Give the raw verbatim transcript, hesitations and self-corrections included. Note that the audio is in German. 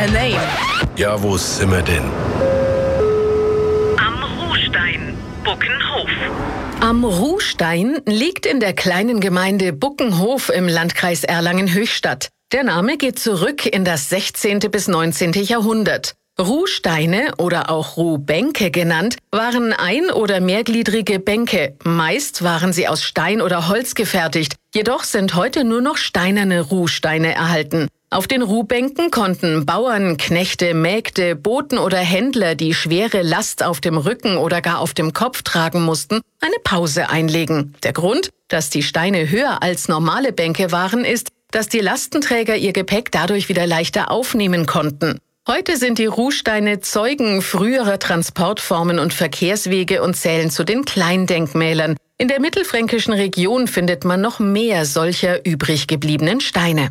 a name. Ja, wo sind wir denn? Am Ruhstein, Buckenhof. Am Ruhstein liegt in der kleinen Gemeinde Buckenhof im Landkreis Erlangen-Höchstadt. Der Name geht zurück in das sechzehnte bis neunzehnte Jahrhundert. Ruhsteine oder auch Ruhbänke genannt, waren ein- oder mehrgliedrige Bänke. Meist waren sie aus Stein oder Holz gefertigt. Jedoch sind heute nur noch steinerne Ruhsteine erhalten. Auf den Ruhbänken konnten Bauern, Knechte, Mägde, Boten oder Händler, die schwere Last auf dem Rücken oder gar auf dem Kopf tragen mussten, eine Pause einlegen. Der Grund, dass die Steine höher als normale Bänke waren, ist, dass die Lastenträger ihr Gepäck dadurch wieder leichter aufnehmen konnten. Heute sind die Ruhsteine Zeugen früherer Transportformen und Verkehrswege und zählen zu den Kleindenkmälern. In der mittelfränkischen Region findet man noch mehr solcher übrig gebliebenen Steine.